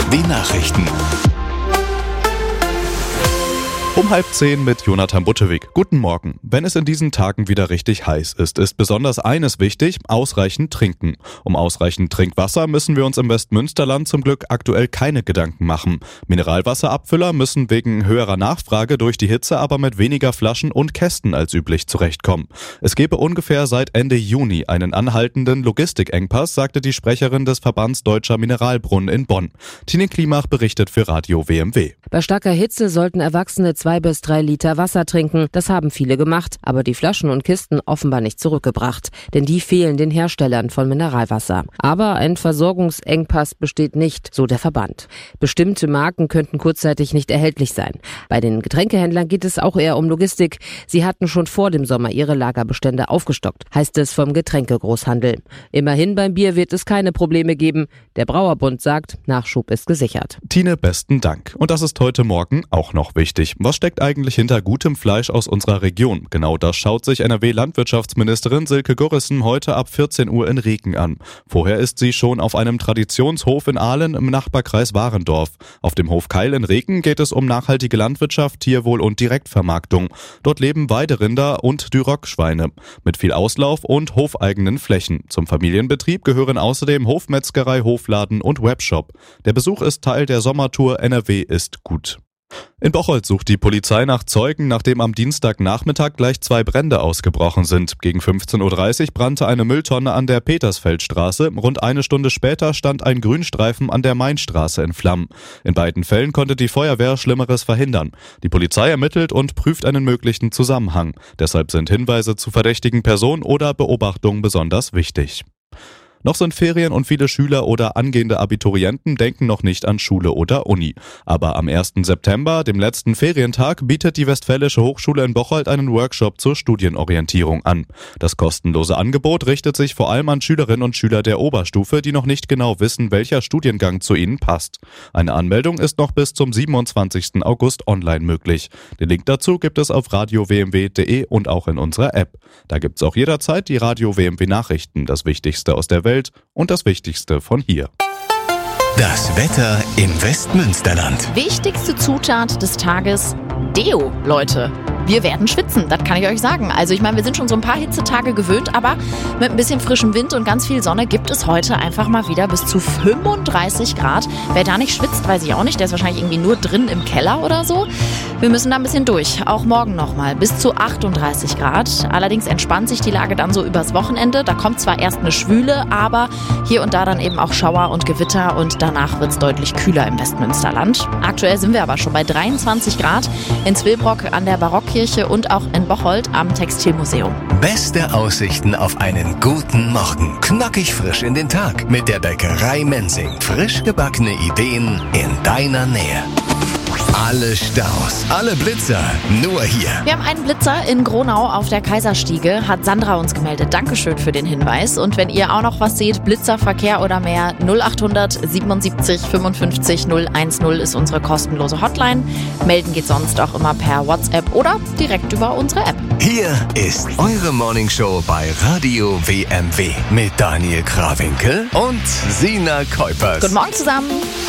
WMW Nachrichten. Um 9:30 mit Jonathan Buttewig. Guten Morgen. Wenn es in diesen Tagen wieder richtig heiß ist besonders eines wichtig: ausreichend trinken. Um ausreichend Trinkwasser müssen wir uns im Westmünsterland zum Glück aktuell keine Gedanken machen. Mineralwasserabfüller müssen wegen höherer Nachfrage durch die Hitze aber mit weniger Flaschen und Kästen als üblich zurechtkommen. Es gebe ungefähr seit Ende Juni einen anhaltenden Logistikengpass, sagte die Sprecherin des Verbands Deutscher Mineralbrunnen in Bonn. Tine Klimach berichtet für Radio WMW. Bei starker Hitze sollten Erwachsene 2 bis 3 Liter Wasser trinken. Das haben viele gemacht, aber die Flaschen und Kisten offenbar nicht zurückgebracht. Denn die fehlen den Herstellern von Mineralwasser. Aber ein Versorgungsengpass besteht nicht, so der Verband. Bestimmte Marken könnten kurzzeitig nicht erhältlich sein. Bei den Getränkehändlern geht es auch eher um Logistik. Sie hatten schon vor dem Sommer ihre Lagerbestände aufgestockt, heißt es vom Getränkegroßhandel. Immerhin beim Bier wird es keine Probleme geben. Der Brauerbund sagt, Nachschub ist gesichert. Tine, besten Dank. Und das ist heute Morgen auch noch wichtig. Was steckt eigentlich hinter gutem Fleisch aus unserer Region? Genau das schaut sich NRW-Landwirtschaftsministerin Silke Gorissen heute ab 14 Uhr in Reken an. Vorher ist sie schon auf einem Traditionshof in Ahlen im Nachbarkreis Warendorf. Auf dem Hof Keil in Reken geht es um nachhaltige Landwirtschaft, Tierwohl und Direktvermarktung. Dort leben Weiderinder und Duroc-Schweine mit viel Auslauf und hofeigenen Flächen. Zum Familienbetrieb gehören außerdem Hofmetzgerei, Hofladen und Webshop. Der Besuch ist Teil der Sommertour NRW ist gut. In Bocholt sucht die Polizei nach Zeugen, nachdem am Dienstagnachmittag gleich 2 Brände ausgebrochen sind. Gegen 15:30 Uhr brannte eine Mülltonne an der Petersfeldstraße. Rund eine Stunde später stand ein Grünstreifen an der Mainstraße in Flammen. In beiden Fällen konnte die Feuerwehr Schlimmeres verhindern. Die Polizei ermittelt und prüft einen möglichen Zusammenhang. Deshalb sind Hinweise zu verdächtigen Personen oder Beobachtungen besonders wichtig. Noch sind Ferien und viele Schüler oder angehende Abiturienten denken noch nicht an Schule oder Uni. Aber am 1. September, dem letzten Ferientag, bietet die Westfälische Hochschule in Bocholt einen Workshop zur Studienorientierung an. Das kostenlose Angebot richtet sich vor allem an Schülerinnen und Schüler der Oberstufe, die noch nicht genau wissen, welcher Studiengang zu ihnen passt. Eine Anmeldung ist noch bis zum 27. August online möglich. Den Link dazu gibt es auf radiowmw.de und auch in unserer App. Da gibt's auch jederzeit die Radio WMW Nachrichten, das Wichtigste aus der Welt und das Wichtigste von hier. Das Wetter im Westmünsterland. Wichtigste Zutat des Tages: Deo, Leute. Wir werden schwitzen, das kann ich euch sagen. Also ich meine, wir sind schon so ein paar Hitzetage gewöhnt, aber mit ein bisschen frischem Wind und ganz viel Sonne gibt es heute einfach mal wieder bis zu 35 Grad. Wer da nicht schwitzt, weiß ich auch nicht. Der ist wahrscheinlich irgendwie nur drin im Keller oder so. Wir müssen da ein bisschen durch. Auch morgen nochmal bis zu 38 Grad. Allerdings entspannt sich die Lage dann so übers Wochenende. Da kommt zwar erst eine Schwüle, aber hier und da dann eben auch Schauer und Gewitter und danach wird es deutlich kühler im Westmünsterland. Aktuell sind wir aber schon bei 23 Grad in Zwillbrock an der Barockkirche und auch in Bocholt am Textilmuseum. Beste Aussichten auf einen guten Morgen. Knackig frisch in den Tag mit der Bäckerei Mensing. Frisch gebackene Ideen in deiner Nähe. Alle Staus, alle Blitzer, nur hier. Wir haben einen Blitzer in Gronau auf der Kaiserstiege, hat Sandra uns gemeldet. Dankeschön für den Hinweis. Und wenn ihr auch noch was seht, Blitzerverkehr oder mehr, 0800 77 55 010 ist unsere kostenlose Hotline. Melden geht sonst auch immer per WhatsApp oder direkt über unsere App. Hier ist eure Morningshow bei Radio WMW mit Daniel Krawinkel und Sina Kuipers. Guten Morgen zusammen.